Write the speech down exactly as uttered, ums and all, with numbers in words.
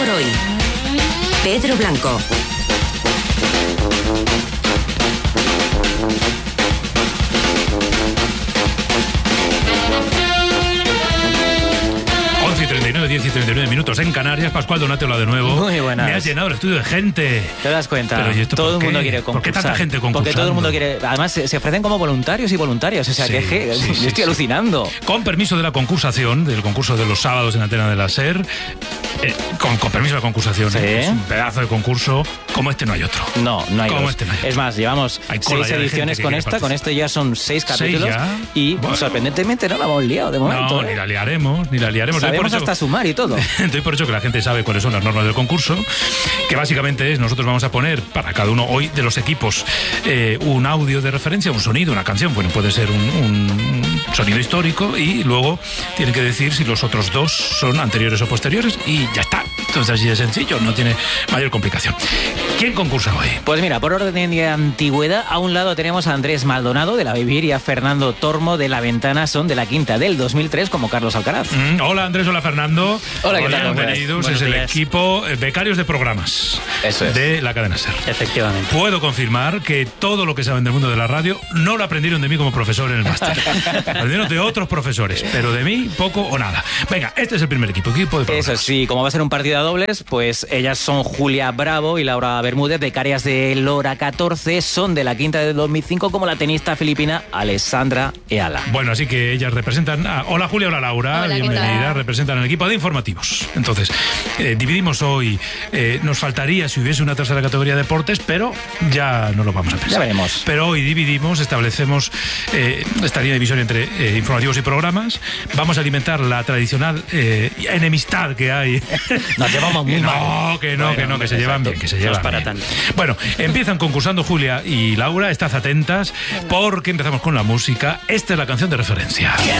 por hoy. Pedro Blanco. once y treinta y nueve, diez y treinta y nueve minutos en Canarias. Pascual Donatella de nuevo. Muy buenas. Me has llenado el estudio de gente. ¿Te das cuenta? Pero, ¿y esto todo por el mundo qué? quiere concursar. ¿Por qué tanta gente concursando? Porque todo el mundo quiere... Además, se, se ofrecen como voluntarios y voluntarias. O sea, Sí, que, que sí, yo sí, estoy sí. alucinando. Con permiso de la concursación, del concurso de los sábados en Antena de la SER, eh, con, con permiso de la concursación, Sí. ¿eh? Es un pedazo de concurso, como este no hay otro. No, no hay Como dos. este no hay otro. Es más, llevamos Hay cola seis ya de ediciones gente que con quiere esta. Con participar. esto ya son seis capítulos. ya? Y, Bueno. sorprendentemente, no la hemos liado de momento. No, ¿eh? ni la liaremos, ni la liaremos. Doy por Sabemos hecho- hasta sumar y todo. Doy por hecho que la gente sabe cuáles son las normas del concurso, que básicamente es, nosotros vamos a poner para cada uno hoy de los equipos eh, un audio de referencia, un sonido, una canción, bueno, puede ser un, un sonido histórico y luego tienen que decir si los otros dos son anteriores o posteriores y ya está. Entonces así de sencillo, no tiene mayor complicación. ¿Quién concursa hoy? Pues mira, por orden de antigüedad, a un lado tenemos a Andrés Maldonado de La Vivir y a Fernando Tormo de La Ventana, son de la quinta del dos mil tres como Carlos Alcaraz. Mm, hola Andrés, hola Fernando. Hola, ¿qué tal? Bienvenidos. Buenos Es el días. equipo eh, becarios de programas Eso es. de la cadena SER. Efectivamente. Puedo confirmar que todo lo que saben del mundo de la radio no lo aprendieron de mí como profesor en el máster. Aprendieron de otros profesores, pero de mí poco o nada. Venga, este es el primer equipo, equipo de programas. Eso sí, como va a ser un partido a dobles, pues ellas son Julia Bravo y Laura Bermúdez, becarias de Lora catorce, son de la quinta del dos mil cinco como la tenista filipina Alessandra Eala. Bueno, así que ellas representan... a- hola Julia, hola Laura, Hola, ¿qué bienvenida. tal? Representan el equipo de informativos. Entonces, eh, dividimos hoy, eh, nos faltaría si hubiese una tercera categoría de deportes, pero ya no lo vamos a pensar. Ya veremos. Pero hoy dividimos, establecemos eh, esta línea de división entre eh, informativos y programas. Vamos a alimentar la tradicional eh, enemistad que hay. Nos llevamos muy mal. No, que no, Bueno, que no, que se llevan bien, que se no llevan es para bien. tanto. Bueno, empiezan concursando Julia y Laura, estad atentas porque empezamos con la música. Esta es la canción de referencia.